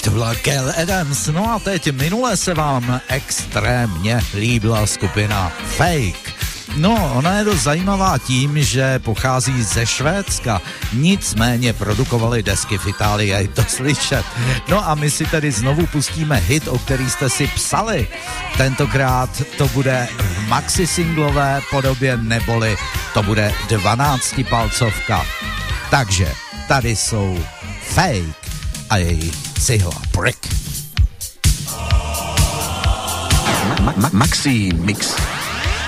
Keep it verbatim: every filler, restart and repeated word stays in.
To byla Kel Adams, no a teď minule se vám extrémně líbila skupina Fake. No, ona je dost zajímavá tím, že pochází ze Švédska, nicméně produkovali desky v Itálii, je to slyšet. No a my si tedy znovu pustíme hit, o který jste si psali. Tentokrát to bude v maxi singlové podobě, neboli to bude dvanáctipalcovka. Takže tady jsou Fake a její cihla Brick. Ma- ma- Maxi Mix.